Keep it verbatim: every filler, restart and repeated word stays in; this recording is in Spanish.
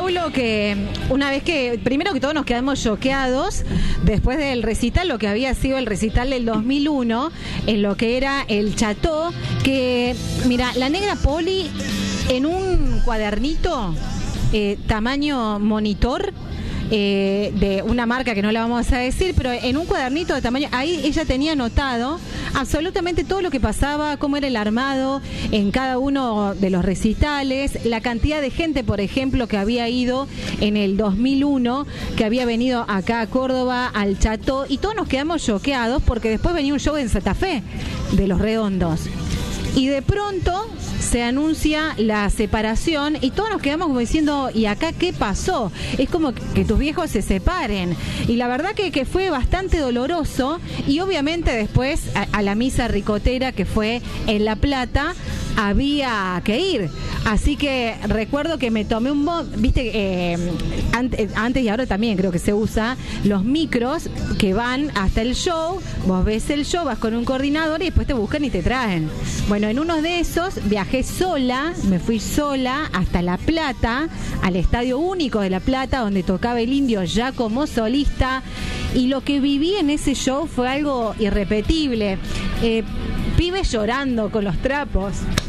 Paulo, que una vez que, primero que todos nos quedamos choqueados después del recital, lo que había sido el recital del dos mil uno, en lo que era el Chateau, que, mira, la negra Poli en un cuadernito, eh, tamaño monitor, Eh, de una marca que no la vamos a decir, pero en un cuadernito de tamaño, ahí ella tenía anotado absolutamente todo lo que pasaba, cómo era el armado en cada uno de los recitales, la cantidad de gente, por ejemplo, que había ido en el dos mil uno, que había venido acá a Córdoba, al Chateau, y todos nos quedamos choqueados porque después venía un show en Santa Fe de Los Redondos. Y de pronto se anuncia la separación y todos nos quedamos como diciendo, ¿y acá qué pasó? Es como que tus viejos se separen. Y la verdad que, que fue bastante doloroso, y obviamente después a, a la misa ricotera que fue en La Plata había que ir. Así que recuerdo que me tomé un... Bo- Viste, eh, antes, antes y ahora también creo que se usa los micros que van hasta el show. Vos ves el show, vas con un coordinador y después te buscan y te traen. Bueno, en uno de esos viajé sola, me fui sola hasta La Plata, al Estadio Único de La Plata, donde tocaba el Indio ya como solista, y lo que viví en ese show fue algo irrepetible. Eh, pibes llorando con los trapos.